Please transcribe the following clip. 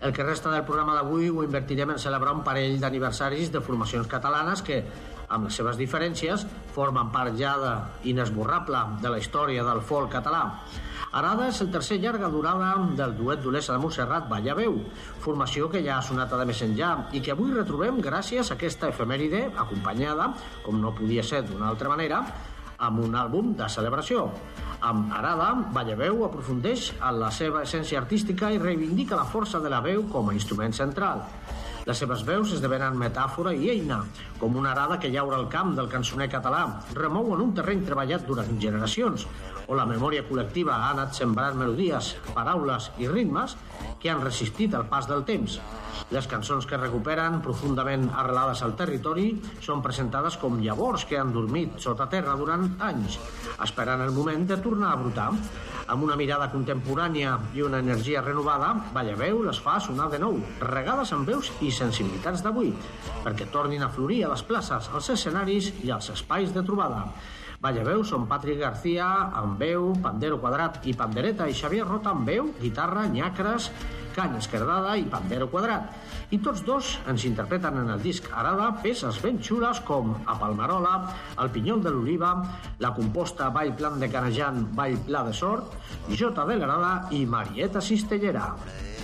El que resta del programa d'avui ho invertirem en celebrar un parell d'aniversaris de formacions catalanes que, amb les seves diferències, formen part ja inesborrable de la història del folk català. Arada és el tercer llarga durada del duet d'Olesa de Montserrat Ballaveu, formació que ja ha sonat a de més enllà i que avui retrobem gràcies a aquesta efemèride acompanyada, com no podia ser d'una altra manera, amb un àlbum de celebració. Amb Arada, Ballaveu aprofundeix en la seva essència artística i reivindica la força de la veu com a instrument central. Les seves veus esdevenen metàfora i eina, com una arada que llaura el camp del cançoner català, remouen un terreny treballat durant generacions, on la memòria col·lectiva ha anat sembrant melodies, paraules i ritmes que han resistit el pas del temps. Les cançons que recuperen, profundament arrelades al territori, són presentades com llavors que han dormit sota terra durant anys, esperant el moment de tornar a brotar. Amb una mirada contemporània i una energia renovada, Ballaveu les fa sonar de nou, regades amb veus i sensibilitats d'avui, perquè tornin a florir a les places, als escenaris i als espais de trobada. Ballaveu són Patrick García amb veu, Pandero Quadrat i pandereta, i Xavier Rota amb veu, guitarra, nyacres, canya esquerdada i pandero quadrat. I tots dos ens interpreten en el disc Arada peces ben xules com A Palmarola, El pinyol de l'oliva, la composta Ball plan de Canejan, Ball pla de sort, Jota de l'Arada i Marieta Cistellera.